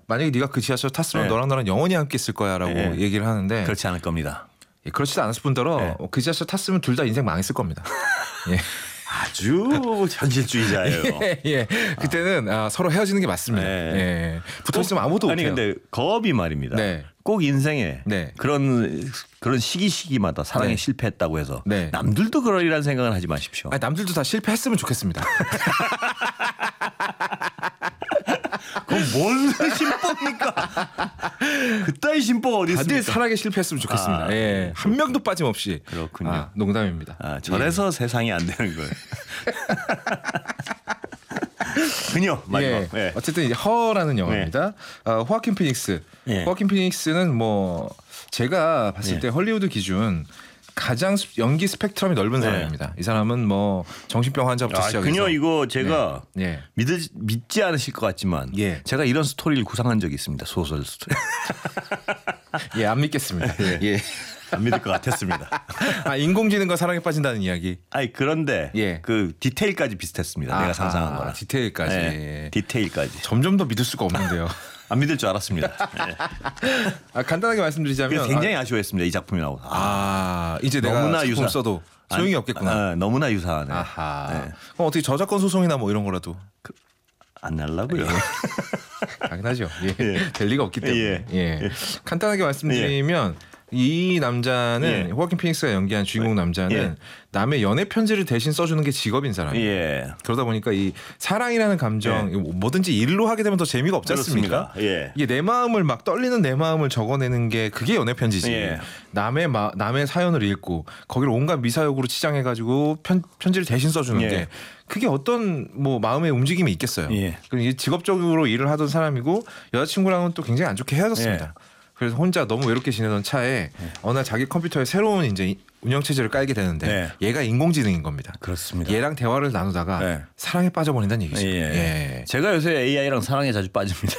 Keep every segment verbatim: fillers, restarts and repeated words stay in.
만약에 네가 그 지하철 탔으면 네. 너랑 나랑 영원히 함께 있을 거야라고 네. 얘기를 하는데 그렇지 않을 겁니다. 예, 그렇지도 않았을 뿐더러 네. 그 지하철 탔으면 둘 다 인생 망했을 겁니다. 예. 아주 현실주의자예요. 예, 예. 그때는 아. 아, 서로 헤어지는 게 맞습니다. 네. 예. 붙어있으면 아무도 아니 못해요. 근데 거업이 말입니다. 네. 꼭 인생에 네. 그런 그런 시기 시기마다 사랑에 네. 실패했다고 해서 네. 남들도 그러리라는 생각을 하지 마십시오. 아니, 남들도 다 실패했으면 좋겠습니다. 그럼 뭔 심보입니까? 그따위 심보가 어디 있습니까? 다들 사랑에 실패했으면 좋겠습니다. 아, 예. 한 명도 빠짐없이. 그렇군요. 아, 농담입니다. 아, 저래서 예. 세상이 안 되는 거예요. 그녀 마지막. 예. 예. 어쨌든 이제 허라는 영화입니다. 예. 어, 호아킨 피닉스. 예. 호아킨 피닉스는 뭐 제가 봤을 예. 때 헐리우드 기준 가장 연기 스펙트럼이 넓은 사람입니다. 네. 이 사람은 뭐 정신병 환자부터 아, 시작해서. 그녀 이거 제가 네. 네. 믿을, 믿지 않으실 것 같지만 예. 제가 이런 스토리를 구상한 적이 있습니다. 소설 스토리. 예, 안 믿겠습니다. 예. 예. 안 믿을 것 같았습니다. 아, 인공지능과 사랑에 빠진다는 이야기. 아니 그런데 예. 그 디테일까지 비슷했습니다. 아하, 내가 상상한 거랑. 디테일까지. 네. 디테일까지. 점점 더 믿을 수가 없는데요. 안 믿을 줄 알았습니다. 네. 아, 간단하게 말씀드리자면 굉장히 아, 아쉬워했습니다. 이 작품이 나오고. 아, 이제 내가 너무나 작품 유사. 써도 소용이 없겠구나. 아, 너무나 유사하네. 아하. 네. 그럼 어떻게 저작권 소송이나 뭐 이런 거라도 그, 안 날라고요. 예. 당연하죠. 예. 예. 될 리가 없기 때문에. 예. 예. 예. 간단하게 말씀드리면 예. 이 남자는 예. 호아킨 피닉스가 연기한 주인공 남자는 예. 남의 연애 편지를 대신 써주는 게 직업인 사람이에요. 예. 그러다 보니까 이 사랑이라는 감정 예. 뭐든지 일로 하게 되면 더 재미가 없지 않습니까? 예. 이게 내 마음을 막 떨리는 내 마음을 적어내는 게 그게 연애 편지지. 예. 남의 마, 남의 사연을 읽고 거기를 온갖 미사역으로 치장해가지고 편, 편지를 대신 써주는 예. 게 그게 어떤 뭐 마음의 움직임이 있겠어요. 예. 그럼 이게 직업적으로 일을 하던 사람이고 여자친구랑은 또 굉장히 안 좋게 헤어졌습니다. 예. 그래서 혼자 너무 외롭게 지내던 차에 네. 어느 날 자기 컴퓨터에 새로운 이제 운영 체제를 깔게 되는데 네. 얘가 인공지능인 겁니다. 그렇습니다. 얘랑 대화를 나누다가 네. 사랑에 빠져버린다는 얘기죠. 예. 예. 제가 요새 에이아이랑 사랑에 자주 빠집니다.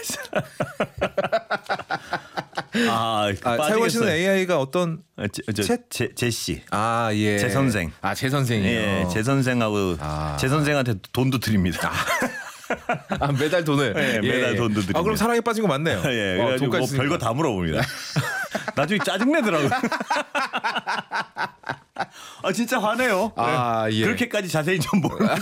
아, 아 사용하시는 에이아이가 어떤 아, 제, 저, 제, 제시. 아, 예. 제 선생. 아, 제 선생이요. 예, 제 선생하고 아. 제 선생한테 돈도 드립니다. 아. 아, 매달 돈을 네, 매달 예. 돈도 드립니다. 아, 그럼 사랑에 빠진 거 맞네요. 예, 어, 뭐 별거 다 물어봅니다. 나중에 짜증내더라고요. 아, 진짜 화내요. 아, 네. 예. 그렇게까지 자세히 좀 모릅니다.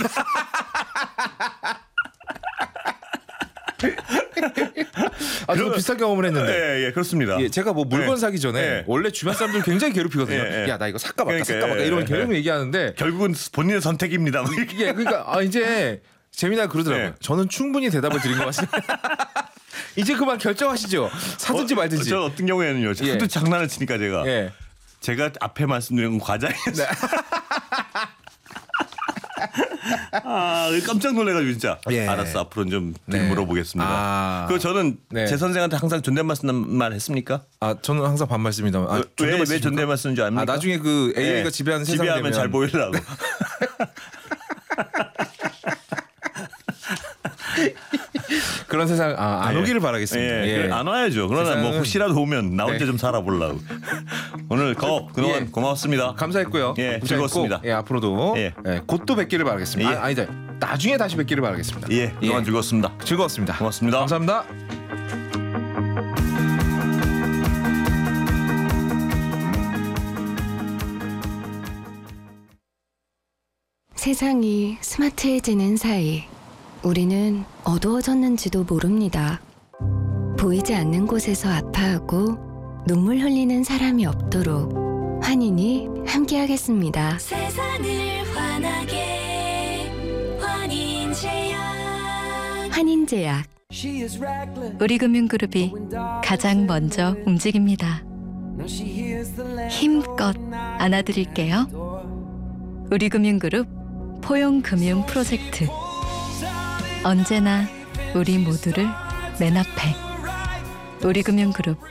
아, 저 비슷한 경험을 했는데. 예, 예, 그렇습니다. 예, 제가 뭐 물건 예. 사기 전에 예. 원래 주변 사람들 굉장히 괴롭히거든요. 예, 예. 야, 나 이거 살까 말까, 살까 말까 이런 계속 얘기하는데 결국은 본인의 선택입니다. 예, 그러니까 아, 이제 재미나게 그러더라고요. 예. 저는 충분히 대답을 드린 것 같습니다. 이제 그만 결정하시죠. 사든지 어, 말든지. 저 어떤 경우에는요. 예. 하도 장난을 치니까 제가 예. 제가 앞에 말씀드린 건 과장이었어요. 네. 아, 깜짝 놀래가지고 진짜. 예. 알았어, 앞으로는 좀 네. 물어보겠습니다. 아. 그 저는 네. 제 선생한테 항상 존댓말 했습니까? 아, 저는 항상 반말씀입니다. 아, 왜, 왜 존댓말 쓰는 줄 압니까? 아, 나중에 그 에이아이가 네. 지배하는 세상 지배하면 되면 잘 보이려고. 그런 세상 아, 안 네. 오기를 바라겠습니다. 예. 예. 안 와야죠. 그러나 세상은... 뭐 혹시라도 오면 나 혼자 네. 좀 살아보려고. 오늘 거 그동안 예. 고마웠습니다. 감사했고요. 예, 즐거웠습니다. 예, 앞으로도 예. 예, 곧 또 뵙기를 바라겠습니다. 예. 아, 아니다. 나중에 다시 뵙기를 바라겠습니다. 예, 그동안 예. 즐거웠습니다. 즐거웠습니다. 고맙습니다. 감사합니다. 세상이 스마트해지는 사이 우리는 어두워졌는지도 모릅니다. 보이지 않는 곳에서 아파하고 눈물 흘리는 사람이 없도록 환인이 함께하겠습니다. 세상을 환하게 환인제약. 환인제약. 우리금융그룹이 가장 먼저 움직입니다. 힘껏 안아드릴게요. 우리금융그룹 포용금융 프로젝트. 언제나 우리 모두를 맨 앞에. 우리금융그룹.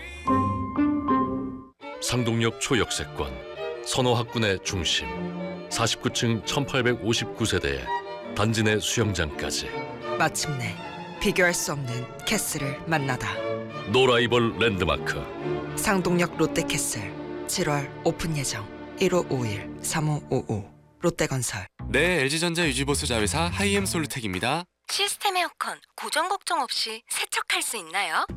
상동역 초역세권, 선호학군의 중심, 사십구 층 천팔백오십구 세대에 단지 내 수영장까지. 마침내 비교할 수 없는 캐슬을 만나다. 노라이벌 랜드마크 상동역 롯데캐슬 칠월 오픈 예정. 일오오일 삼오오오 롯데건설. 네, 엘지전자 유지보수 자회사 하이엠솔루텍입니다. 시스템 에어컨 고정 걱정 없이 세척할 수 있나요?